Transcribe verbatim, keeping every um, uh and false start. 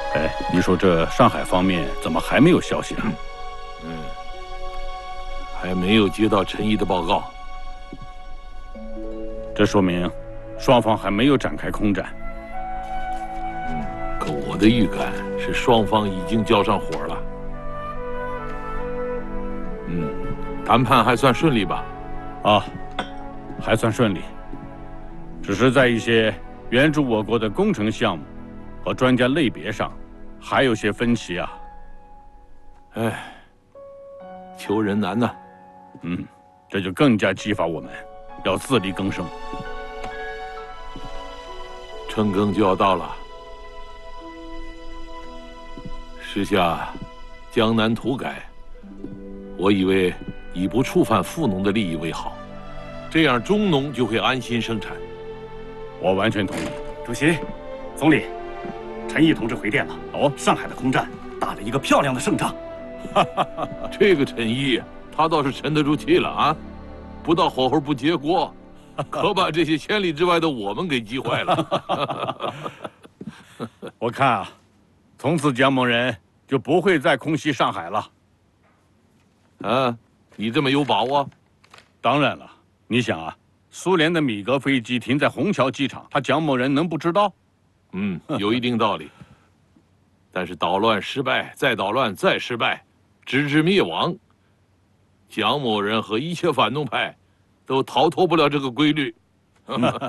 哎，你说这上海方面怎么还没有消息啊？ 嗯，还没有接到陈毅的报告。 这说明双方还没有展开空战。 嗯，可我的预感是双方已经交上火了。嗯，谈判还算顺利吧？ 啊，还算顺利，只是在一些援助我国的工程项目和专家类别上，还有些分歧啊。 唉，求人难呐。 嗯，这就更加激发我们要自力更生。 春耕就要到了，时下江南土改，我以为以不触犯富农的利益为好，这样中农就会安心生产。 我完全同意。 主席，总理，陈毅同志回电了。哦，上海的空战打了一个漂亮的胜仗。 这个陈毅，他倒是沉得住气了啊，不到火候不接锅，可把这些千里之外的我们给急坏了。 我看啊，从此蒋某人就不会再空袭上海了。 啊，你这么有把握？ 当然了，你想啊，苏联的米格飞机停在虹桥机场，他蒋某人能不知道？ 嗯，有一定道理。但是捣乱失败，再捣乱，再失败，直至灭亡，蒋某人和一切反动派都逃脱不了这个规律。